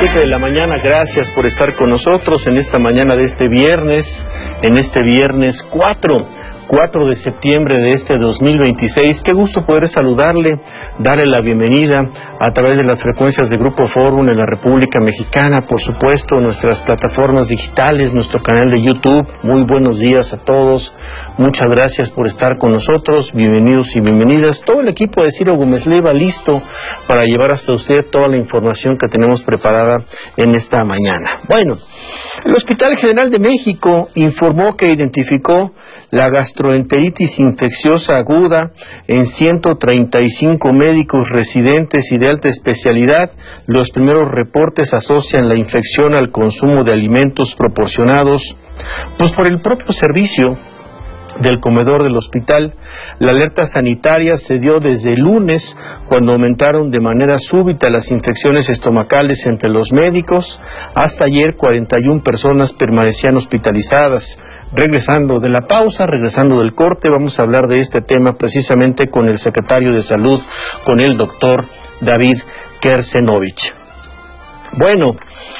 7 de la mañana, gracias por estar con nosotros en esta mañana de este viernes, en este viernes 4 de septiembre de este 2026. Qué gusto poder saludarle, darle la bienvenida a través de las frecuencias de Grupo Fórmula en la República Mexicana, por supuesto, nuestras plataformas digitales, nuestro canal de YouTube. Muy buenos días a todos, muchas gracias por estar con nosotros, bienvenidos y bienvenidas. Todo el equipo de Ciro Gómez Leiva listo para llevar hasta usted toda la información que tenemos preparada en esta mañana. Bueno, el Hospital General de México informó que identificó la gastroenteritis infecciosa aguda en 135 médicos residentes y de alta especialidad. Los primeros reportes asocian la infección al consumo de alimentos proporcionados por el propio servicio del comedor del hospital. La alerta sanitaria se dio desde el lunes, cuando aumentaron de manera súbita las infecciones estomacales entre los médicos. Hasta ayer 41 personas permanecían hospitalizadas. Regresando de la pausa, regresando del corte, vamos a hablar de este tema precisamente con el secretario de Salud, con el doctor David Kersenovich. Bueno,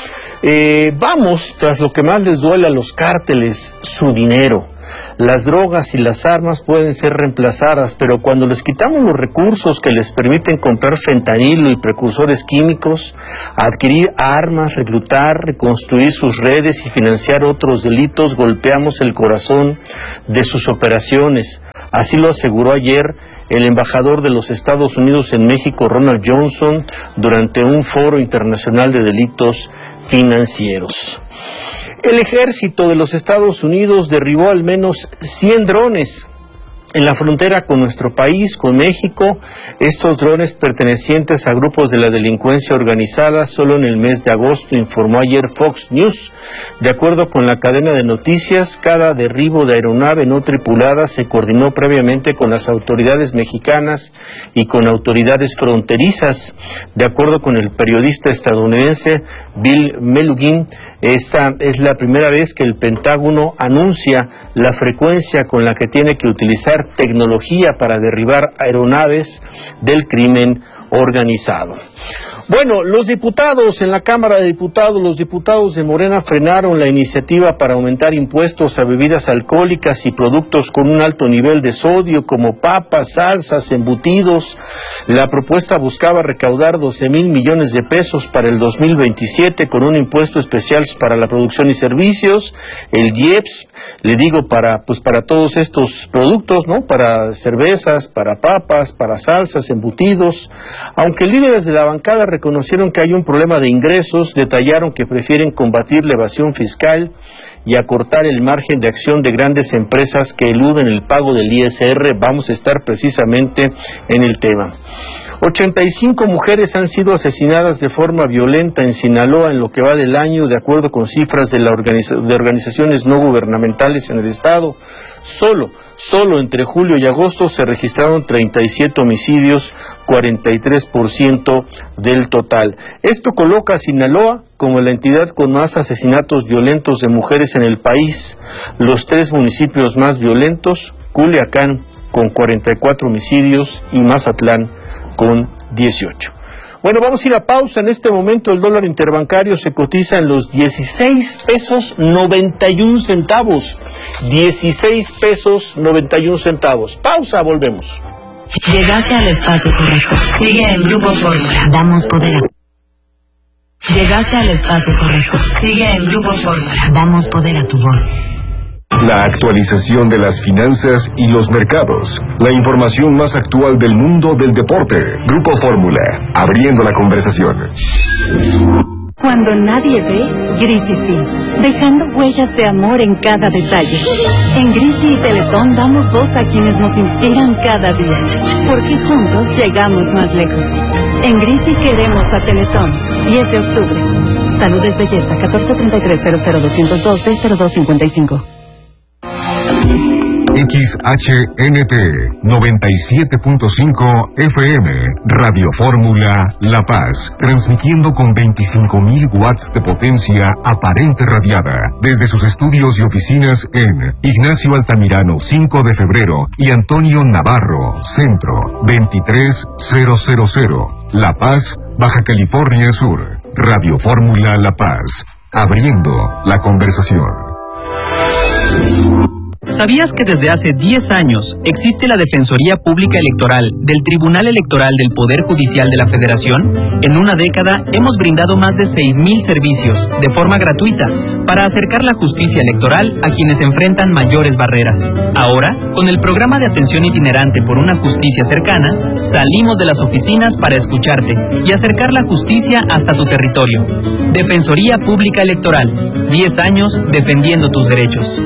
vamos tras lo que más les duele a los cárteles, su dinero. Las drogas y las armas pueden ser reemplazadas, pero cuando les quitamos los recursos que les permiten comprar fentanilo y precursores químicos, adquirir armas, reclutar, reconstruir sus redes y financiar otros delitos, golpeamos el corazón de sus operaciones. Así lo aseguró ayer el embajador de los Estados Unidos en México, Ronald Johnson, durante un foro internacional de delitos financieros. El ejército de los Estados Unidos derribó al menos 100 drones en la frontera con nuestro país, con México. Estos drones pertenecientes a grupos de la delincuencia organizada solo en el mes de agosto, informó ayer Fox News. De acuerdo con la cadena de noticias, cada derribo de aeronave no tripulada se coordinó previamente con las autoridades mexicanas y con autoridades fronterizas. De acuerdo con el periodista estadounidense Bill Melugin, esta es la primera vez que el Pentágono anuncia la frecuencia con la que tiene que utilizar tecnología para derribar aeronaves del crimen organizado. Bueno, los diputados en la Cámara de Diputados, los diputados de Morena frenaron la iniciativa para aumentar impuestos a bebidas alcohólicas y productos con un alto nivel de sodio, como papas, salsas, embutidos. La propuesta buscaba recaudar 12,000 millones de pesos para el 2027 con un impuesto especial para la producción y servicios, el IEPS, le digo, para todos estos productos, ¿no? Para cervezas, para papas, para salsas, embutidos. Aunque líderes de la bancada reconocieron que hay un problema de ingresos, detallaron que prefieren combatir la evasión fiscal y acortar el margen de acción de grandes empresas que eluden el pago del ISR. Vamos a estar precisamente en el tema. 85 mujeres han sido asesinadas de forma violenta en Sinaloa en lo que va del año, de acuerdo con cifras de organizaciones no gubernamentales en el estado. Solo entre julio y agosto se registraron 37 homicidios, 43% del total. Esto coloca a Sinaloa como la entidad con más asesinatos violentos de mujeres en el país. Los 3 municipios más violentos, Culiacán con 44 homicidios y Mazatlán con 18. Bueno, vamos a ir a pausa. En este momento el dólar interbancario se cotiza en los 16 pesos 91 centavos. 16 pesos 91 centavos. Pausa, volvemos. Llegaste al espacio correcto. Sigue en Grupo Fórmula. Damos poder a... Llegaste al espacio correcto. Sigue en Grupo Fórmula. Damos poder a tu voz. La actualización de las finanzas y los mercados. La información más actual del mundo del deporte. Grupo Fórmula, abriendo la conversación. Cuando nadie ve, Grisi sí, dejando huellas de amor en cada detalle. En Grisi y Teletón damos voz a quienes nos inspiran cada día, porque juntos llegamos más lejos. En Grisi queremos a Teletón. 10 de octubre. Salud es belleza. 1433-00202-B0255. XHNT 97.5 FM, Radio Fórmula La Paz, transmitiendo con 25,000 watts de potencia aparente radiada, desde sus estudios y oficinas en Ignacio Altamirano 5 de febrero y Antonio Navarro, Centro 23000, La Paz, Baja California Sur. Radio Fórmula La Paz, abriendo la conversación. ¿Sabías que desde hace 10 años existe la Defensoría Pública Electoral del Tribunal Electoral del Poder Judicial de la Federación? En una década hemos brindado más de 6,000 servicios de forma gratuita para acercar la justicia electoral a quienes enfrentan mayores barreras. Ahora, con el programa de atención itinerante por una justicia cercana, salimos de las oficinas para escucharte y acercar la justicia hasta tu territorio. Defensoría Pública Electoral, 10 años defendiendo tus derechos.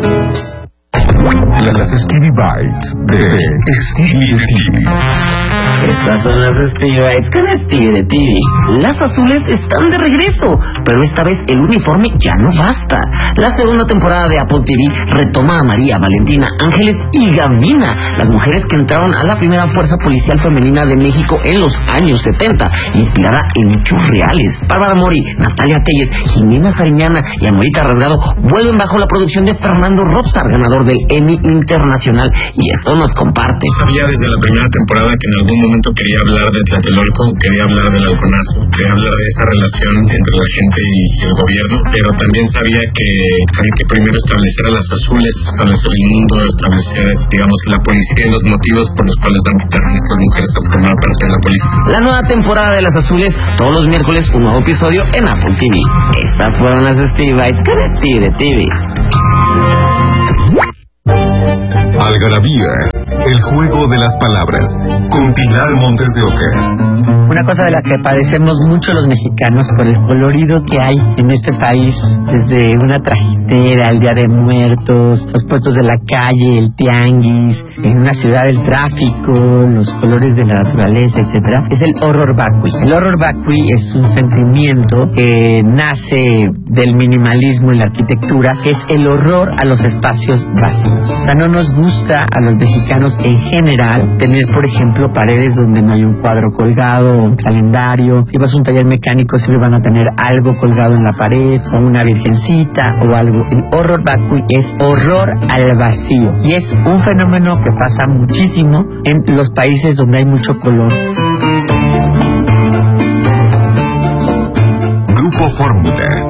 Las Stevie Bites de Stevie de TV. Estas son las Stevie Bites con Stevie de TV. Las azules están de regreso, pero esta vez el uniforme ya no basta. La segunda temporada de Apple TV retoma a María, Valentina, Ángeles y Gavina, las mujeres que entraron a la primera fuerza policial femenina de México en los años 70, inspirada en hechos reales. Bárbara Mori, Natalia Telles, Jimena Sariñana y Amorita Rasgado vuelven bajo la producción de Fernando Robstar, ganador del Emmy Internacional, y esto nos comparte. Sabía desde la primera temporada que en algún momento quería hablar de Tlatelolco, quería hablar del halconazo, quería hablar de esa relación entre la gente y el gobierno, pero también sabía que había que primero establecer a las azules, establecer el mundo, establecer, digamos, la policía y los motivos por los cuales invitaron a estas mujeres a formar parte de la policía. La nueva temporada de Las Azules, todos los miércoles un nuevo episodio en Apple TV. Estas fueron las Stevie Bites con Stevie de TV. Algarabía, el juego de las palabras, con Pilar Montes de Oca. Una cosa de la que padecemos mucho los mexicanos por el colorido que hay en este país, desde una trajinera, el Día de Muertos, los puestos de la calle, el tianguis, en una ciudad el tráfico, los colores de la naturaleza, etcétera, es el horror vacui. El horror vacui es un sentimiento que nace del minimalismo en la arquitectura, que es el horror a los espacios vacíos. O sea, no nos gusta a los mexicanos en general tener, por ejemplo, paredes donde no hay un cuadro colgado, un calendario. Si vas a un taller mecánico siempre van a tener algo colgado en la pared, o una virgencita o algo. El horror vacui es horror al vacío y es un fenómeno que pasa muchísimo en los países donde hay mucho color. Grupo Fórmula.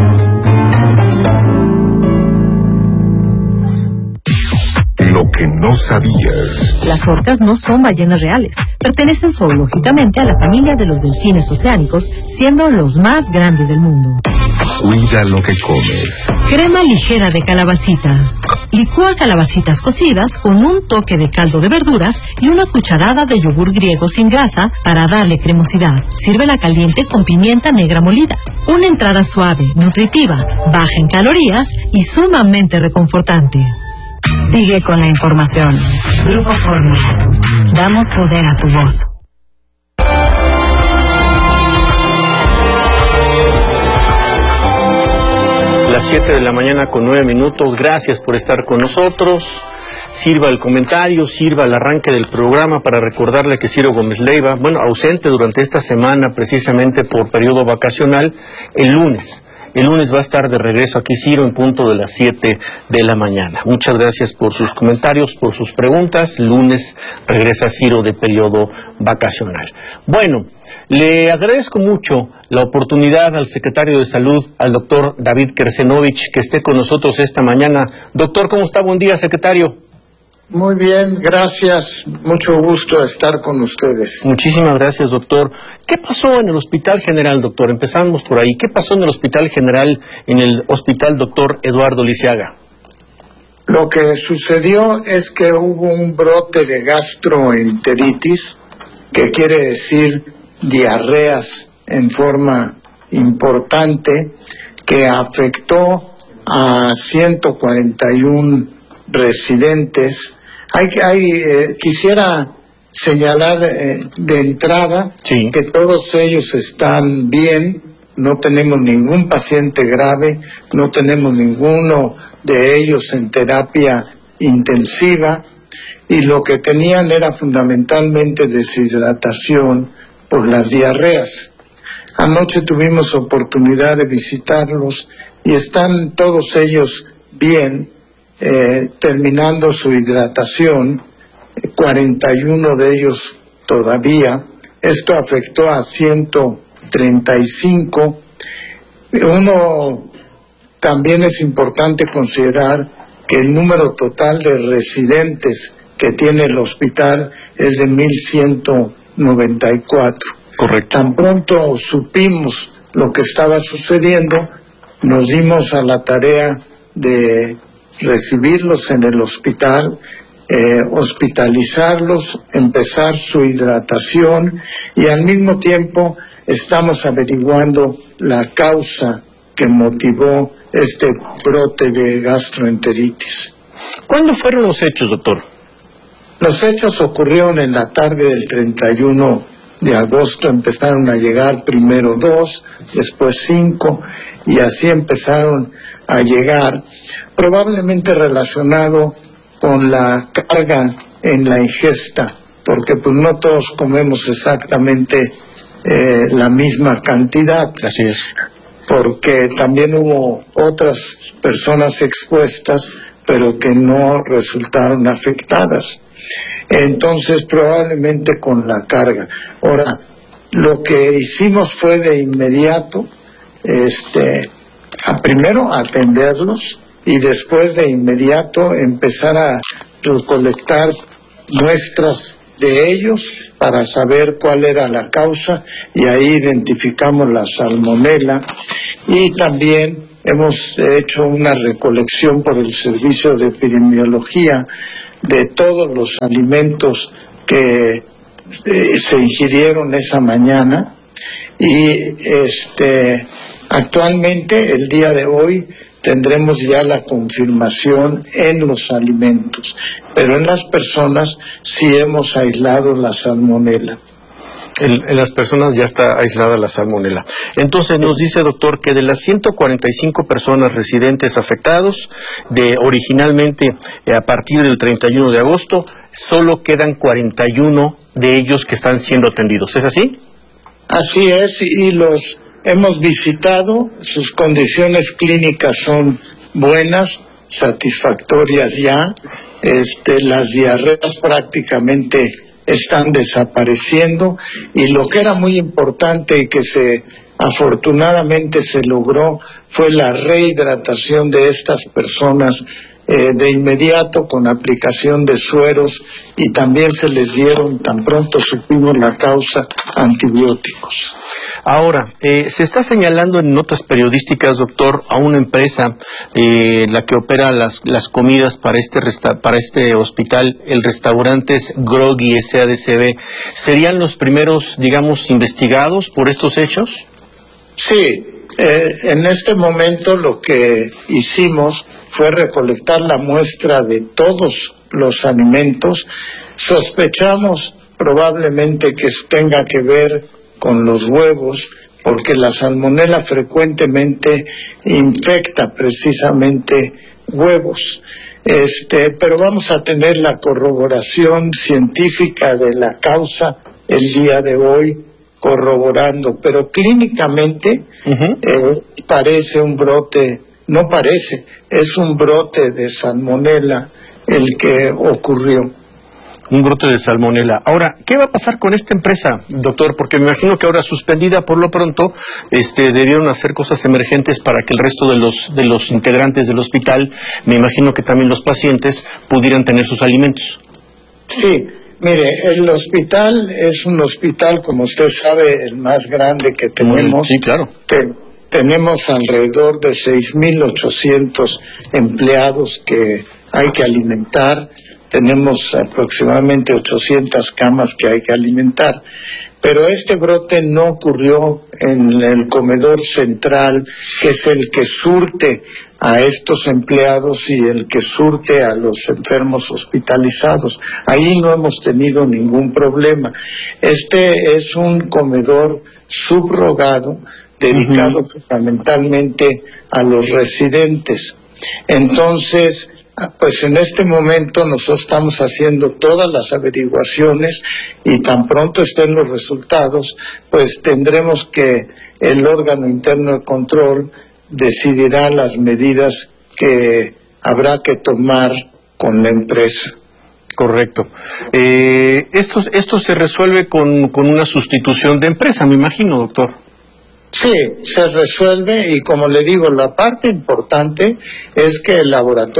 Lo que no sabías. Las orcas no son ballenas reales. Pertenecen zoológicamente a la familia de los delfines oceánicos, siendo los más grandes del mundo. Cuida lo que comes. Crema ligera de calabacita. Licúa calabacitas cocidas con un toque de caldo de verduras y una cucharada de yogur griego sin grasa para darle cremosidad. Sírvela caliente con pimienta negra molida. Una entrada suave, nutritiva, baja en calorías y sumamente reconfortante. Sigue con la información. Grupo Fórmula. Damos poder a tu voz. Las 7 de la mañana con 9 minutos. Gracias por estar con nosotros. Sirva el comentario, sirva el arranque del programa para recordarle que Ciro Gómez Leiva, ausente durante esta semana precisamente por periodo vacacional, el lunes va a estar de regreso aquí Ciro en punto de las 7 de la mañana. Muchas gracias por sus comentarios, por sus preguntas. Lunes regresa Ciro de periodo vacacional. Bueno, le agradezco mucho la oportunidad al secretario de Salud, al doctor David Kersenovich, que esté con nosotros esta mañana. Doctor, ¿cómo está? Buen día, secretario. Muy bien, gracias. Mucho gusto estar con ustedes. Muchísimas gracias, doctor. ¿Qué pasó en el Hospital General, doctor? Empezamos por ahí. ¿Qué pasó en el Hospital General, en el Hospital Dr. Eduardo Lisiaga? Lo que sucedió es que hubo un brote de gastroenteritis, que quiere decir diarreas en forma importante, que afectó a 141 residentes. Quisiera señalar de entrada que todos ellos están bien, no tenemos ningún paciente grave, no tenemos ninguno de ellos en terapia intensiva, y lo que tenían era fundamentalmente deshidratación por las diarreas. Anoche tuvimos oportunidad de visitarlos y están todos ellos bien, terminando su hidratación, 41 de ellos todavía. Esto afectó a 141 35. Uno también es importante considerar que el número total de residentes que tiene el hospital es de 1,194. Correcto. Tan pronto supimos lo que estaba sucediendo, nos dimos a la tarea de recibirlos en el hospital, hospitalizarlos, empezar su hidratación y al mismo tiempo estamos averiguando la causa que motivó este brote de gastroenteritis. ¿Cuándo fueron los hechos, doctor? Los hechos ocurrieron en la tarde del 31 de agosto, empezaron a llegar primero 2, después 5, y así empezaron a llegar, probablemente relacionado con la carga en la ingesta, porque pues no todos comemos exactamente la misma cantidad. Así es. Porque también hubo otras personas expuestas, pero que no resultaron afectadas. Entonces, probablemente con la carga. Ahora, lo que hicimos fue de inmediato, primero atenderlos y después de inmediato empezar a recolectar muestras de ellos para saber cuál era la causa, y ahí identificamos la salmonela, y también hemos hecho una recolección por el Servicio de Epidemiología de todos los alimentos que se ingirieron esa mañana, y actualmente, el día de hoy, tendremos ya la confirmación en los alimentos, pero en las personas sí hemos aislado la salmonela. En las personas ya está aislada la salmonela. Entonces nos dice, doctor, que de las 145 personas residentes afectados, originalmente a partir del 31 de agosto, solo quedan 41 de ellos que están siendo atendidos. ¿Es así? Así es, y los hemos visitado, sus condiciones clínicas son buenas, satisfactorias ya, las diarreas prácticamente están desapareciendo, y lo que era muy importante y que afortunadamente se logró fue la rehidratación de estas personas de inmediato con aplicación de sueros, y también se les dieron, tan pronto supimos la causa, antibióticos. Ahora, se está señalando en notas periodísticas, doctor, a una empresa, la que opera las comidas para este hospital, el restaurante Groggy SADCB. ¿Serían los primeros, digamos, investigados por estos hechos? Sí, en este momento lo que hicimos fue recolectar la muestra de todos los alimentos. Sospechamos probablemente que tenga que ver con los huevos, porque la salmonela frecuentemente infecta precisamente huevos. Pero vamos a tener la corroboración científica de la causa el día de hoy, corroborando, pero clínicamente parece un brote, no parece, es un brote de salmonela el que ocurrió. Un brote de salmonela. Ahora, ¿qué va a pasar con esta empresa, doctor? Porque me imagino que ahora suspendida por lo pronto, debieron hacer cosas emergentes para que el resto de los integrantes del hospital, me imagino que también los pacientes, pudieran tener sus alimentos. Sí, mire, el hospital es un hospital, como usted sabe, el más grande que tenemos. Sí, claro. Tenemos alrededor de 6,800 empleados que hay que alimentar. Tenemos aproximadamente 800 camas que hay que alimentar, pero este brote no ocurrió en el comedor central, que es el que surte a estos empleados y el que surte a los enfermos hospitalizados. Ahí no hemos tenido ningún problema. Este es un comedor subrogado, dedicado fundamentalmente a los residentes. Entonces, pues en este momento nosotros estamos haciendo todas las averiguaciones, y tan pronto estén los resultados, pues tendremos que el órgano interno de control decidirá las medidas que habrá que tomar con la empresa. Correcto. Esto se resuelve con una sustitución de empresa, me imagino, doctor. Sí, se resuelve y como le digo, la parte importante es que el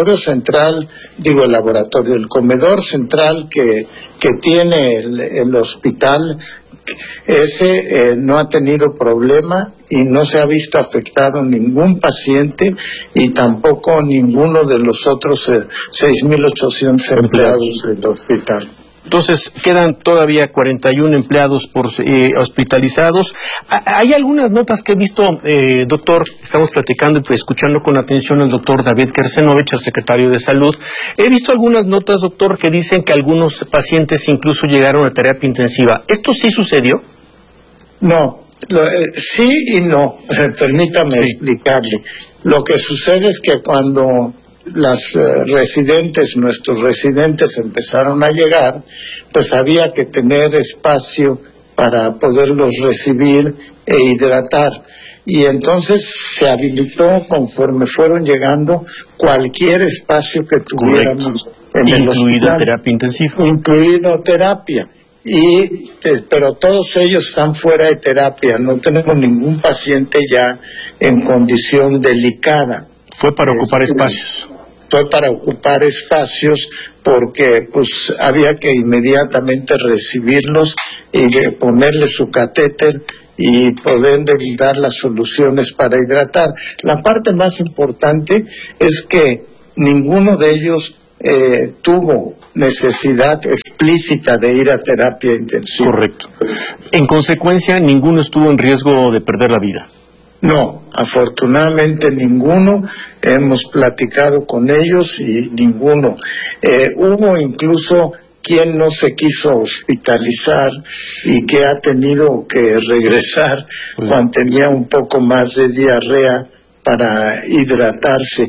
comedor central que tiene el hospital, ese no ha tenido problema y no se ha visto afectado ningún paciente y tampoco ninguno de los otros 6.800 empleados del hospital. Entonces, quedan todavía 41 empleados hospitalizados. Hay algunas notas que he visto, doctor, estamos platicando y escuchando con atención al doctor David Kersenovich, el secretario de Salud. He visto algunas notas, doctor, que dicen que algunos pacientes incluso llegaron a terapia intensiva. ¿Esto sí sucedió? No, sí y no. Permítame explicarle. Lo que sucede es que cuando nuestros residentes empezaron a llegar, pues había que tener espacio para poderlos recibir e hidratar. Y entonces se habilitó conforme fueron llegando cualquier espacio que tuviéramos en el hospital. Incluido terapia intensiva. Incluido terapia. Pero todos ellos están fuera de terapia, no tenemos ningún paciente ya en condición delicada. Fue para ocupar espacios. Fue para ocupar espacios porque pues había que inmediatamente recibirlos y ponerle su catéter y poder dar las soluciones para hidratar. La parte más importante es que ninguno de ellos tuvo necesidad explícita de ir a terapia intensiva. Correcto. En consecuencia, ninguno estuvo en riesgo de perder la vida. No, afortunadamente ninguno. Hemos platicado con ellos y ninguno. Hubo incluso quien no se quiso hospitalizar y que ha tenido que regresar cuando tenía un poco más de diarrea para hidratarse.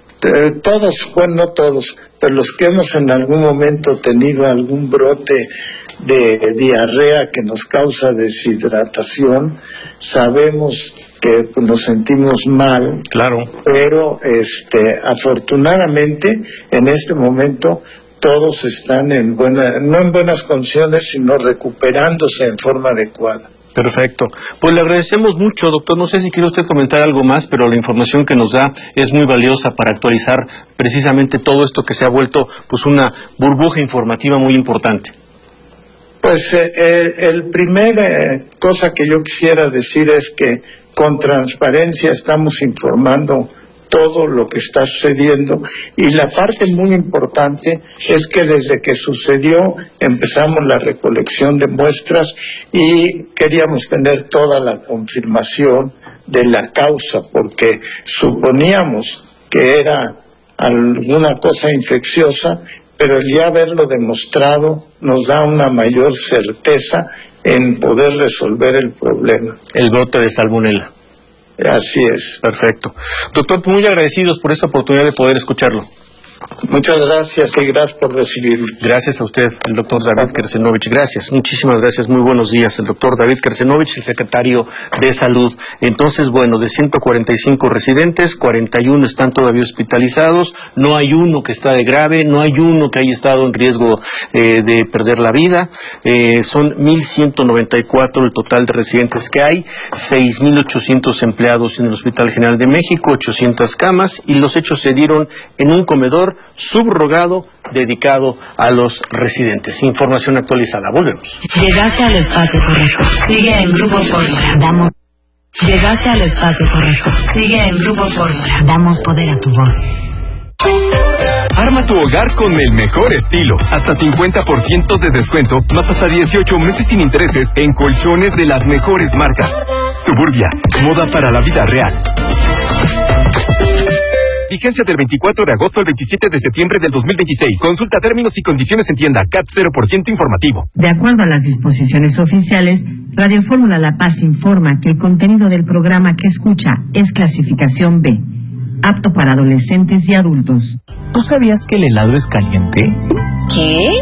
No todos, pero los que hemos en algún momento tenido algún brote de diarrea que nos causa deshidratación, sabemos que nos sentimos mal. Claro. Pero afortunadamente en este momento todos están no en buenas condiciones, sino recuperándose en forma adecuada. Perfecto. Pues le agradecemos mucho, doctor. No sé si quiere usted comentar algo más, pero la información que nos da es muy valiosa para actualizar precisamente todo esto que se ha vuelto pues una burbuja informativa muy importante. Pues el primer cosa que yo quisiera decir es que con transparencia estamos informando todo lo que está sucediendo y la parte muy importante es que desde que sucedió empezamos la recolección de muestras y queríamos tener toda la confirmación de la causa porque suponíamos que era alguna cosa infecciosa, pero el ya haberlo demostrado nos da una mayor certeza en poder resolver el problema. El brote de salmonela. Así es. Perfecto. Doctor, muy agradecidos por esta oportunidad de poder escucharlo. Muchas gracias y gracias por recibirme. Gracias a usted, el doctor David Kersenovich. Gracias, muchísimas gracias. Muy buenos días, el doctor David Kersenovich, el secretario de Salud. Entonces, bueno, de 145 residentes, 41 están todavía hospitalizados, no hay uno que está de grave, no hay uno que haya estado en riesgo de perder la vida. Son 1.194 el total de residentes que hay, 6.800 empleados en el Hospital General de México, 800 camas, y los hechos se dieron en un comedor subrogado dedicado a los residentes. Información actualizada. Volvemos. Llegaste al espacio correcto. Sigue en Grupo Fórmula. Llegaste al espacio correcto. Sigue en Grupo Fórmula. Damos poder a tu voz. Arma tu hogar con el mejor estilo. Hasta 50% de descuento, más hasta 18 meses sin intereses en colchones de las mejores marcas. Suburbia, moda para la vida real. Vigencia del 24 de agosto al 27 de septiembre del 2026. Consulta términos y condiciones en tienda. CAT 0% informativo. De acuerdo a las disposiciones oficiales, Radio Fórmula La Paz informa que el contenido del programa que escucha es clasificación B, apto para adolescentes y adultos. ¿Tú sabías que el helado es caliente? ¿Qué?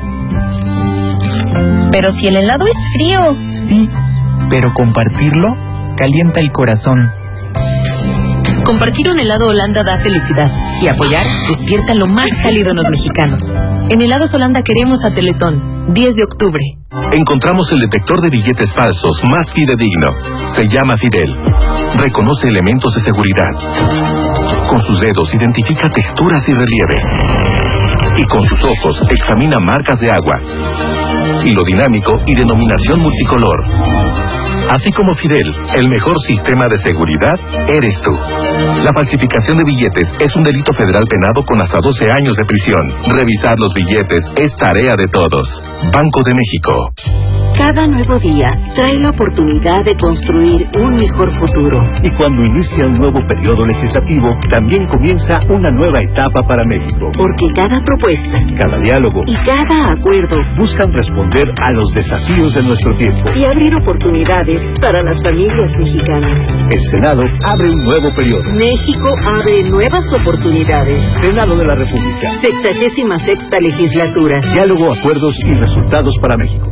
Pero si el helado es frío. Sí, pero compartirlo calienta el corazón. Compartir un helado Holanda da felicidad y apoyar despierta lo más cálido en los mexicanos. En Helados Holanda queremos a Teletón, 10 de octubre. Encontramos el detector de billetes falsos más fidedigno. Se llama Fidel. reconoce elementos de seguridad. Con sus dedos identifica texturas y relieves. Y con sus ojos examina marcas de agua, hilo dinámico y denominación multicolor. Así como Fidel, el mejor sistema de seguridad eres tú. La falsificación de billetes es un delito federal penado con hasta 12 años de prisión. Revisar los billetes es tarea de todos. Banco de México. Cada nuevo día trae la oportunidad de construir un mejor futuro. Y cuando inicia un nuevo periodo legislativo, también comienza una nueva etapa para México. Porque cada propuesta, cada diálogo y cada acuerdo buscan responder a los desafíos de nuestro tiempo y abrir oportunidades para las familias mexicanas. El Senado abre un nuevo periodo. México abre nuevas oportunidades. Senado de la República. 66ª legislatura. Diálogo, acuerdos y resultados para México.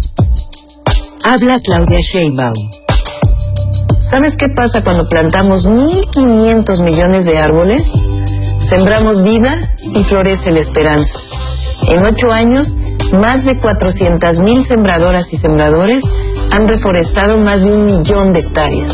Habla Claudia Sheinbaum. ¿Sabes qué pasa cuando plantamos 1.500 millones de árboles? Sembramos vida y florece la esperanza. En 8 años, más de 400,000 sembradoras y sembradores han reforestado más de 1 millón de hectáreas.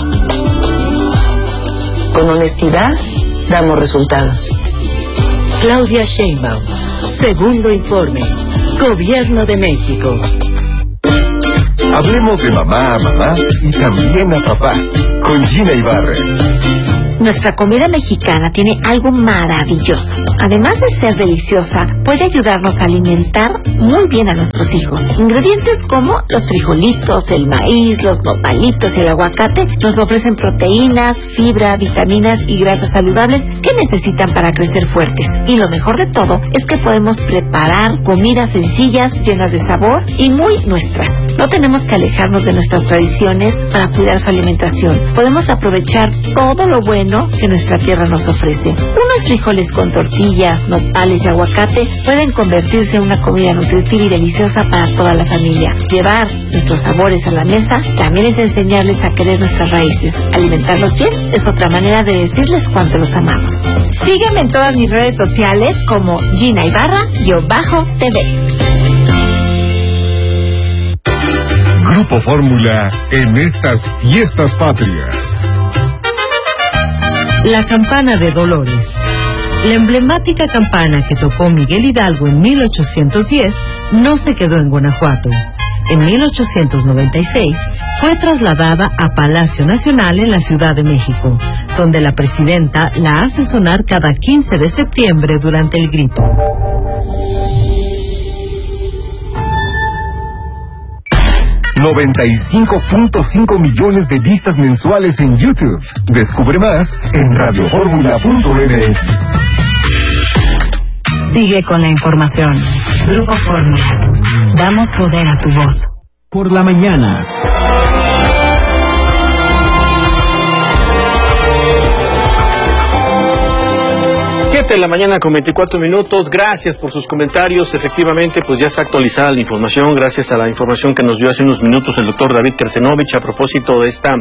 Con honestidad, damos resultados. Claudia Sheinbaum. Segundo informe. Gobierno de México. Hablemos de mamá a mamá y también a papá, con Gina Ibarra. Nuestra comida mexicana tiene algo maravilloso. Además de ser deliciosa, puede ayudarnos a alimentar muy bien a nuestros hijos. Ingredientes como los frijolitos, el maíz, los nopalitos y el aguacate nos ofrecen proteínas, fibra, vitaminas y grasas saludables que necesitan para crecer fuertes. Y lo mejor de todo es que podemos preparar comidas sencillas, llenas de sabor y muy nuestras. No tenemos que alejarnos de nuestras tradiciones para cuidar su alimentación. Podemos aprovechar todo lo bueno que nuestra tierra nos ofrece. Unos frijoles con tortillas, nopales y aguacate pueden convertirse en una comida nutritiva y deliciosa para toda la familia. Llevar nuestros sabores a la mesa también es enseñarles a querer nuestras raíces. Alimentarlos bien es otra manera de decirles cuánto los amamos. Sígueme en todas mis redes sociales como Gina Ibarra-TV. Grupo Fórmula en estas fiestas patrias. La campana de Dolores. La emblemática campana que tocó Miguel Hidalgo en 1810 no se quedó en Guanajuato. En 1896 fue trasladada a Palacio Nacional en la Ciudad de México, donde la presidenta la hace sonar cada 15 de septiembre durante el grito. $95.5 millones de vistas mensuales en YouTube. Descubre más en radioformula.mx. Sigue con la información. Grupo Fórmula. Damos poder a tu voz. Por la mañana. 7 de la mañana con 24 minutos. Gracias por sus comentarios. Efectivamente, pues ya está actualizada la información, gracias a la información que nos dio hace unos minutos el doctor David Kersenovich a propósito de esta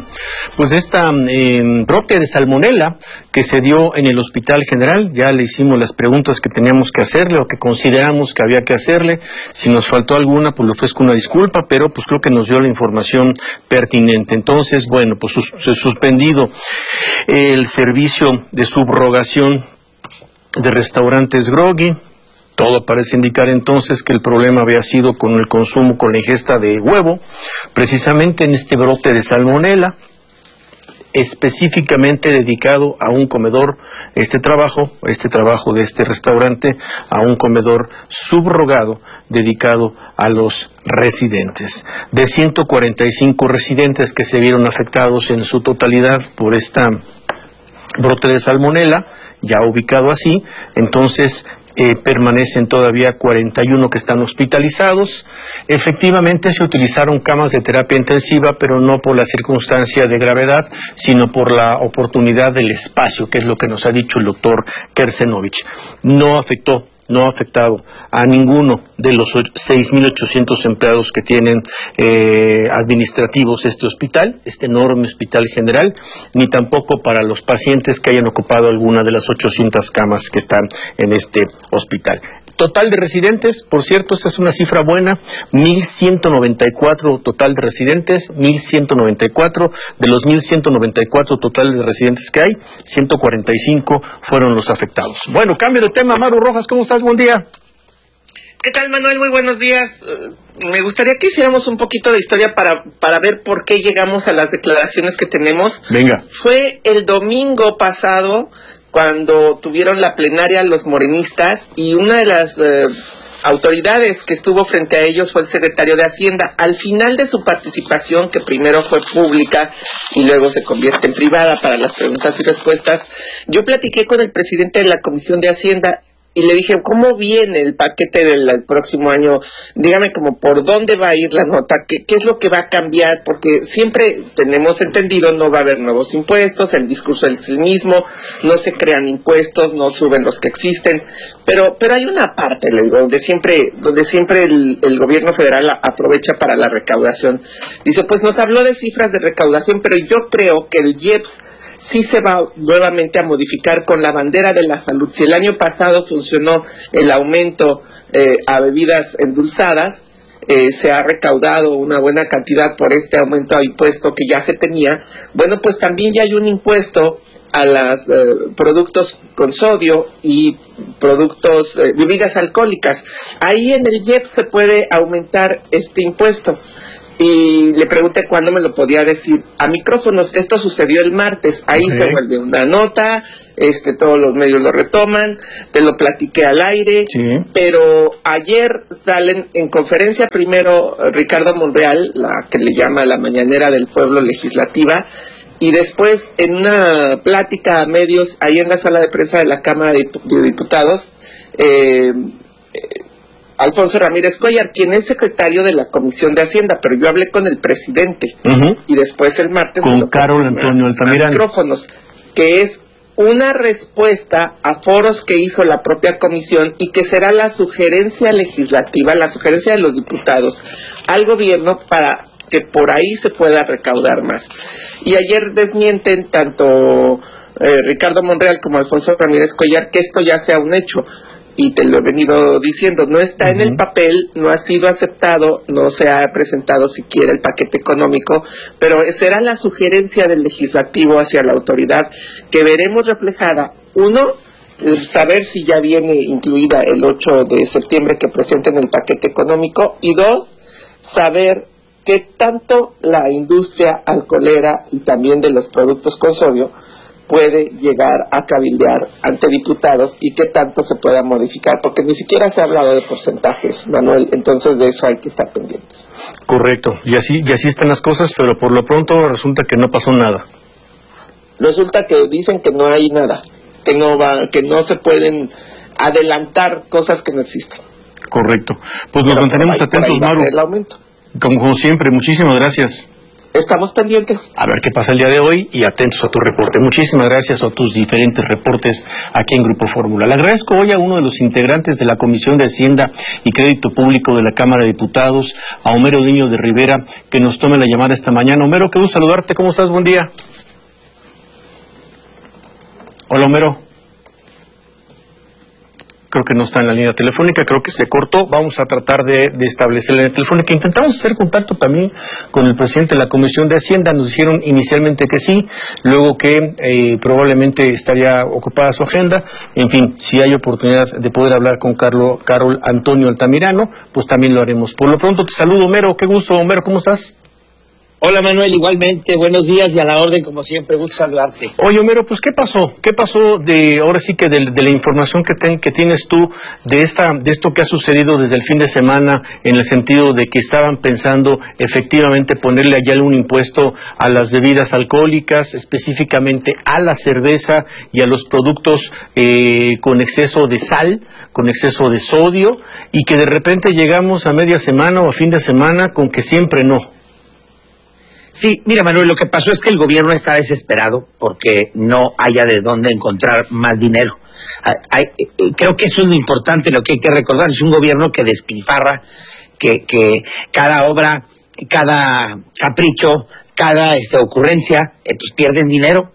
brote de salmonela que se dio en el Hospital General. Ya le hicimos las preguntas que teníamos que hacerle o que consideramos que había que hacerle. Si nos faltó alguna, pues le ofrezco una disculpa, pero pues creo que nos dio la información pertinente. Entonces, bueno, pues suspendido el servicio de subrogación de restaurantes Groggy. Todo parece indicar entonces que el problema había sido con el consumo, con la ingesta de huevo, precisamente en este brote de salmonela, específicamente dedicado a un comedor, este trabajo de este restaurante, a un comedor subrogado dedicado a los residentes. De 145 residentes que se vieron afectados en su totalidad por esta brote de salmonela, ya ubicado así, entonces permanecen todavía 41 que están hospitalizados. Efectivamente se utilizaron camas de terapia intensiva, pero no por la circunstancia de gravedad, sino por la oportunidad del espacio, que es lo que nos ha dicho el doctor Kersenovich. No ha afectado a ninguno de los 6.800 empleados que tienen administrativos este hospital, este enorme hospital general, ni tampoco para los pacientes que hayan ocupado alguna de las 800 camas que están en este hospital. Total de residentes, por cierto, esta es una cifra buena, 1,194 total de residentes, 1,194, de los 1,194 total de residentes que hay, 145 fueron los afectados. Bueno, cambio de tema, Maru Rojas, ¿cómo estás? Buen día. ¿Qué tal, Manuel? Muy buenos días. Me gustaría que hiciéramos un poquito de historia para ver por qué llegamos a las declaraciones que tenemos. Venga. Fue el domingo pasado cuando tuvieron la plenaria los morenistas y una de las autoridades que estuvo frente a ellos fue el secretario de Hacienda. Al final de su participación, que primero fue pública y luego se convierte en privada para las preguntas y respuestas, yo platiqué con el presidente de la Comisión de Hacienda y le dije, ¿cómo viene el paquete del próximo año? Dígame como por dónde va a ir la nota, qué es lo que va a cambiar, porque siempre tenemos entendido no va a haber nuevos impuestos, el discurso es el mismo, no se crean impuestos, no suben los que existen, pero hay una parte, le digo, donde siempre el gobierno federal aprovecha para la recaudación. Dice, pues nos habló de cifras de recaudación, pero yo creo que el IEPS sí se va nuevamente a modificar con la bandera de la salud. Si el año pasado funcionó el aumento a bebidas endulzadas, se ha recaudado una buena cantidad por este aumento a impuesto que ya se tenía, bueno, pues también ya hay un impuesto a los productos con sodio y productos, bebidas alcohólicas. Ahí en el IEPS se puede aumentar este impuesto. Y le pregunté cuándo me lo podía decir a micrófonos. Esto sucedió el martes, ahí se vuelve una nota, todos los medios lo retoman, te lo platiqué al aire, pero ayer salen en conferencia primero Ricardo Monreal, la que le llama la mañanera del pueblo legislativa, y después en una plática a medios ahí en la sala de prensa de la Cámara de Diputados, Alfonso Ramírez Cuellar, quien es secretario de la Comisión de Hacienda, pero yo hablé con el presidente, y después el martes con Carol Antonio Altamirano, micrófonos, que es una respuesta a foros que hizo la propia comisión y que será la sugerencia legislativa, la sugerencia de los diputados al gobierno para que por ahí se pueda recaudar más. Y ayer desmienten tanto Ricardo Monreal como Alfonso Ramírez Cuellar que esto ya sea un hecho. Y te lo he venido diciendo, no está en el papel, no ha sido aceptado, no se ha presentado siquiera el paquete económico, pero será la sugerencia del legislativo hacia la autoridad que veremos reflejada. Uno, saber si ya viene incluida el 8 de septiembre que presenten el paquete económico, y dos, saber qué tanto la industria alcoholera y también de los productos con sodio puede llegar a cabildear ante diputados y qué tanto se pueda modificar, porque ni siquiera se ha hablado de porcentajes, Manuel, entonces de eso hay que estar pendientes. Correcto, y así están las cosas, pero por lo pronto resulta que no pasó nada. Resulta que dicen que no hay nada, que no se pueden adelantar cosas que no existen. Correcto, pues nos mantenemos atentos, Maru. Como siempre, muchísimas gracias. Estamos pendientes. A ver qué pasa el día de hoy y atentos a tu reporte. Muchísimas gracias a tus diferentes reportes aquí en Grupo Fórmula. Le agradezco hoy a uno de los integrantes de la Comisión de Hacienda y Crédito Público de la Cámara de Diputados, a Homero Niño de Rivera, que nos tome la llamada esta mañana. Homero, qué gusto saludarte. ¿Cómo estás? Buen día. Hola, Homero. Creo que no está en la línea telefónica, creo que se cortó. Vamos a tratar de establecer la línea telefónica. Intentamos hacer contacto también con el presidente de la Comisión de Hacienda. Nos dijeron inicialmente que sí, luego que probablemente estaría ocupada su agenda. En fin, si hay oportunidad de poder hablar con Carol Antonio Altamirano, pues también lo haremos. Por lo pronto te saludo, Homero. Qué gusto, Homero. ¿Cómo estás? Hola Manuel, igualmente, buenos días y a la orden como siempre, gusto saludarte. Oye Homero, pues ¿qué pasó? ¿Qué pasó ahora sí que de la información que tienes tú de esto que ha sucedido desde el fin de semana, en el sentido de que estaban pensando efectivamente ponerle allá un impuesto a las bebidas alcohólicas, específicamente a la cerveza y a los productos con exceso de sal, con exceso de sodio, y que de repente llegamos a media semana o a fin de semana con que siempre no? Sí, mira Manuel, lo que pasó es que el gobierno está desesperado porque no haya de dónde encontrar más dinero. Creo que eso es lo importante, lo que hay que recordar, es un gobierno que despilfarra, que cada obra cada capricho, cada ocurrencia, pues pierden dinero.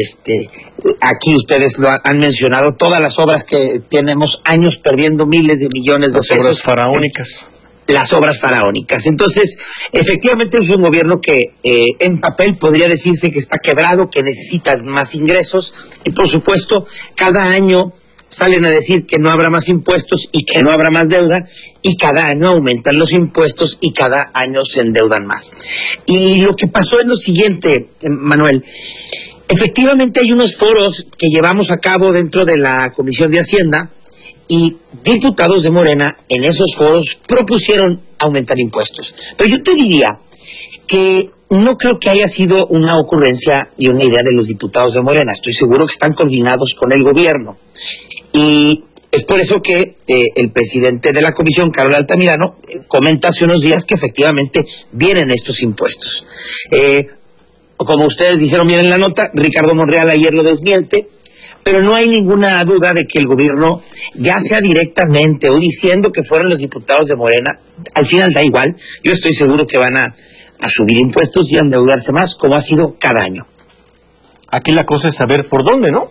Aquí ustedes lo han mencionado, todas las obras que tenemos años perdiendo miles de millones de pesos. Las obras faraónicas. Las obras faraónicas. Entonces, efectivamente es un gobierno que en papel podría decirse que está quebrado, que necesita más ingresos, y por supuesto, cada año salen a decir que no habrá más impuestos y que no habrá más deuda, y cada año aumentan los impuestos y cada año se endeudan más. Y lo que pasó es lo siguiente, Manuel. Efectivamente hay unos foros que llevamos a cabo dentro de la Comisión de Hacienda, y diputados de Morena en esos foros propusieron aumentar impuestos. Pero yo te diría que no creo que haya sido una ocurrencia y una idea de los diputados de Morena. Estoy seguro que están coordinados con el gobierno. Y es por eso que el presidente de la comisión, Carol Altamirano, comenta hace unos días que efectivamente vienen estos impuestos. Como ustedes dijeron bien en la nota, Ricardo Monreal ayer lo desmiente, pero no hay ninguna duda de que el gobierno, ya sea directamente o diciendo que fueron los diputados de Morena, al final da igual. Yo estoy seguro que van a subir impuestos y a endeudarse más, como ha sido cada año. Aquí la cosa es saber por dónde, ¿no?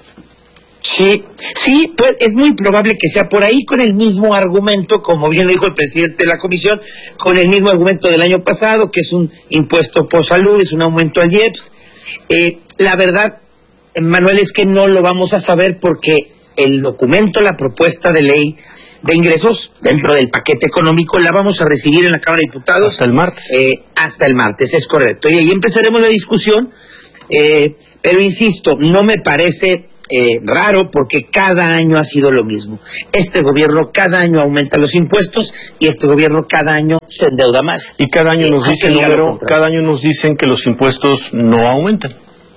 Sí, pues es muy probable que sea por ahí, con el mismo argumento, como bien dijo el presidente de la comisión, con el mismo argumento del año pasado, que es un impuesto por salud, es un aumento al IEPS. La verdad, Manuel, es que no lo vamos a saber porque el documento, la propuesta de ley de ingresos dentro del paquete económico, la vamos a recibir en la Cámara de Diputados. Hasta el martes. Hasta el martes, es correcto. Y ahí empezaremos la discusión, pero insisto, no me parece raro porque cada año ha sido lo mismo. Este gobierno cada año aumenta los impuestos y este gobierno cada año se endeuda más. Y cada año nos dicen, cada año nos dicen que los impuestos no aumentan.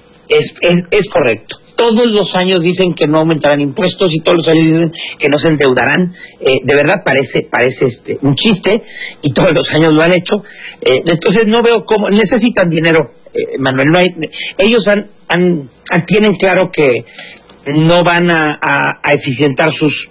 Es correcto. Todos los años dicen que no aumentarán impuestos y todos los años dicen que no se endeudarán. De verdad parece un chiste, y todos los años lo han hecho. Entonces no veo cómo necesitan dinero, Manuel. Ellos tienen claro que no van a eficientar sus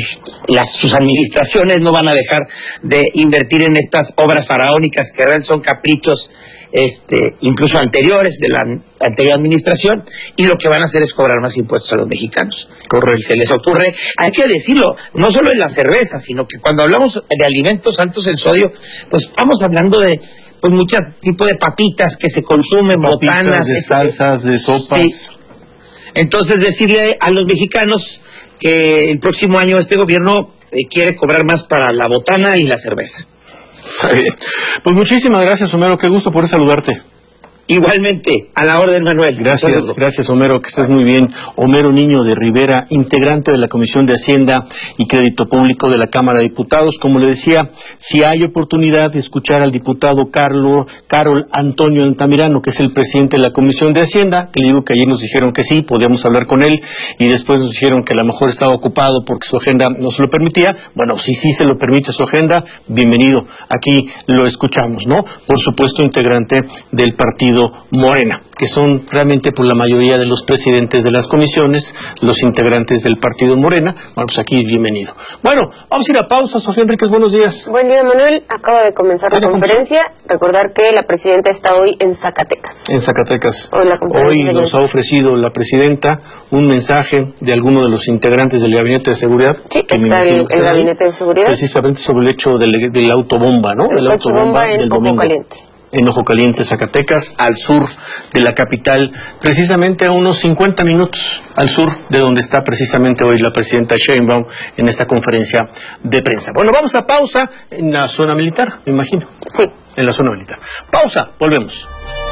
administraciones, no van a dejar de invertir en estas obras faraónicas que realmente son caprichos incluso anteriores de la anterior administración, y lo que van a hacer es cobrar más impuestos a los mexicanos. Correcto. Y se les ocurre, hay que decirlo, no solo en la cerveza, sino que cuando hablamos de alimentos altos en sodio, pues estamos hablando de muchos tipos de papitas que se consumen, botanas, de salsas, de sopas. Sí. Entonces decirle a los mexicanos que el próximo año este gobierno quiere cobrar más para la botana y la cerveza. Está bien. Pues muchísimas gracias, Homero, qué gusto poder saludarte. Igualmente, a la orden, Manuel. Gracias, Homero, que estés muy bien. Homero Niño de Rivera, integrante de la Comisión de Hacienda y Crédito Público de la Cámara de Diputados. Como le decía, si hay oportunidad de escuchar al diputado Carol Antonio Altamirano, que es el presidente de la Comisión de Hacienda, que le digo que ayer nos dijeron que sí, podíamos hablar con él, y después nos dijeron que a lo mejor estaba ocupado porque su agenda no se lo permitía. Bueno, si sí se lo permite su agenda, bienvenido. Aquí lo escuchamos, ¿no? Por supuesto, integrante del partido Morena, que son realmente por la mayoría de los presidentes de las comisiones, los integrantes del partido Morena. Bueno, pues aquí bienvenido. Bueno, vamos a ir a pausa. Sofía Enríquez, buenos días. Buen día, Manuel. Acaba de comenzar la conferencia. Recordar que la presidenta está hoy en Zacatecas. En Zacatecas. Hoy nos ha ofrecido la presidenta un mensaje de alguno de los integrantes del Gabinete de Seguridad. Sí, está el Gabinete de Seguridad. Precisamente sobre el hecho del autobomba, ¿no? El autobomba en Ojo Caliente. En Ojo Caliente, Zacatecas, al sur de la capital, precisamente a unos 50 minutos al sur de donde está precisamente hoy la presidenta Sheinbaum en esta conferencia de prensa. Bueno, vamos a pausa en la zona militar, me imagino. Sí. En la zona militar. Pausa, volvemos.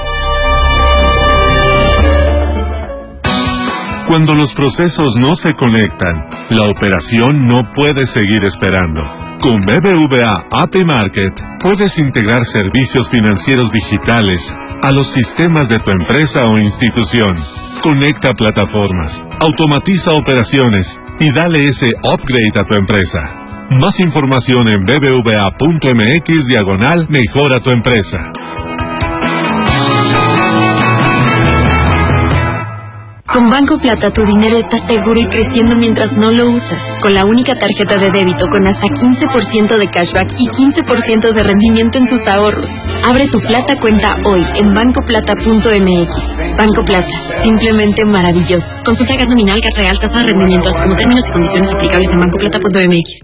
Cuando los procesos no se conectan, la operación no puede seguir esperando. Con BBVA API Market puedes integrar servicios financieros digitales a los sistemas de tu empresa o institución. Conecta plataformas, automatiza operaciones y dale ese upgrade a tu empresa. Más información en bbva.mx/mejora tu empresa. Con Banco Plata tu dinero está seguro y creciendo mientras no lo usas. Con la única tarjeta de débito con hasta 15% de cashback y 15% de rendimiento en tus ahorros. Abre tu Plata cuenta hoy en bancoplata.mx. Banco Plata, simplemente maravilloso. Consulta GAT nominal, GAT real, tasa de rendimiento, así como términos y condiciones aplicables en bancoplata.mx.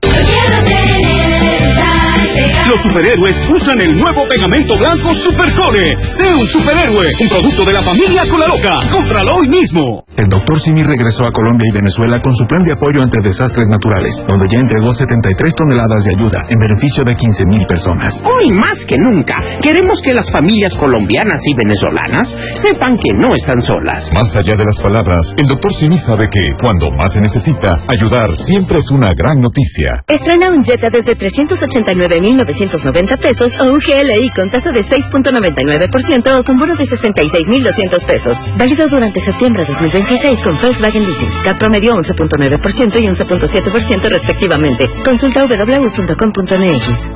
Los superhéroes usan el nuevo pegamento blanco Supercole. Sé un superhéroe, un producto de la familia Colaloca. Cómpralo hoy mismo. El Dr. Simi regresó a Colombia y Venezuela con su plan de apoyo ante desastres naturales, donde ya entregó 73 toneladas de ayuda en beneficio de 15,000 personas. Hoy más que nunca, queremos que las familias colombianas y venezolanas sepan que no están solas. Más allá de las palabras, el Dr. Simi sabe que, cuando más se necesita, ayudar siempre es una gran noticia. Estrena un Jetta desde 389,990 pesos o un GLI con tasa de 6.99% o con bono de 66,200 pesos. Válido durante septiembre de 2026 con Volkswagen Leasing. CAT promedio 11.9% y 11.7% respectivamente. Consulta www.com.mx.